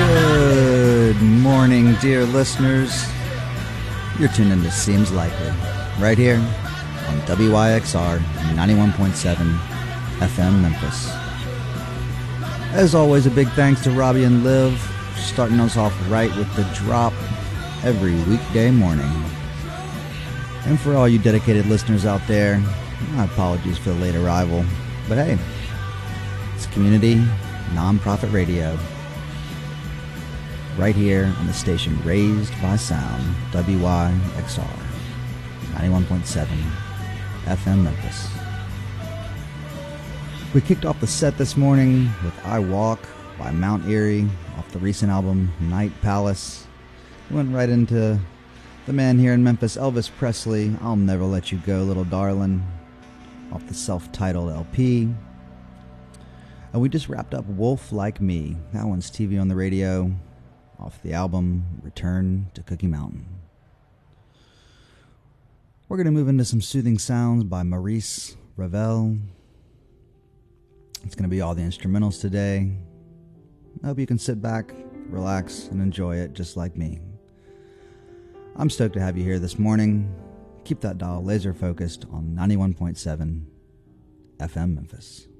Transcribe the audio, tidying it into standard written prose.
Good morning, dear listeners. You're tuned into Seems Likely, right here on WYXR 91.7 FM Memphis. As always, a big thanks to Robbie and Liv, starting us off right with the drop every weekday morning. And for all you dedicated listeners out there, my apologies for the late arrival, but hey, it's community, non-profit radio, right here on the station raised by sound, WYXR 91.7 FM Memphis. We kicked off the set this morning with I Walk by Mount Eerie off the recent album Night Palace. We went right into the man here in Memphis, Elvis Presley, I'll Never Let You Go, Little Darlin', off the self-titled LP. And we just wrapped up Wolf Like Me. That one's TV on the radio, off the album Return to Cookie Mountain. We're going to move into some soothing sounds by Maurice Ravel. It's going to be all the instrumentals today. I hope you can sit back, relax, and enjoy it just like me. I'm stoked to have you here this morning. Keep that dial laser focused on 91.7 FM Memphis.